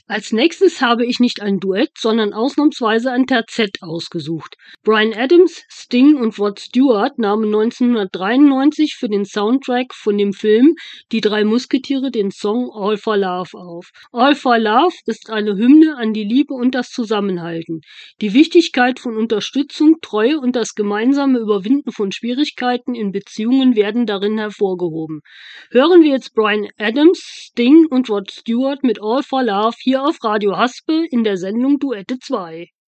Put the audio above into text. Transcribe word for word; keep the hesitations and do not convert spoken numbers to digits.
Als nächstes habe ich nicht ein Duett, sondern ausnahmsweise ein Terzett ausgesucht. Bryan Adams, Sting und Rod Stewart nahmen neunzehnhundertdreiundneunzig für den Soundtrack von dem Film Die drei Musketiere den Song All for Love auf. All for Love ist eine Hymne an die Liebe und das Zusammenhalten. Die Wichtigkeit von Unterstützung, Treue und das gemeinsame Überwinden von Schwierigkeiten in Beziehungen werden darin hervorgehoben. Hören wir jetzt Bryan Adams, Sting und Rod Stewart mit All for Love hier auf Radio Haspel in der Sendung Duette zwei.